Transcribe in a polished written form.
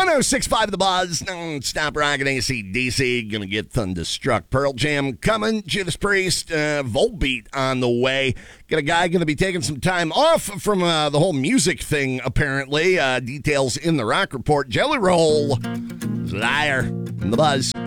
106.5 The Buzz. Don't stop rocking AC/DC. Gonna get Thunderstruck. Pearl Jam coming. Judas Priest. Volbeat on the way. Got a guy gonna be taking some time off from the whole music thing, apparently. Details in the Rock Report. Jelly Roll. Liar. In The Buzz.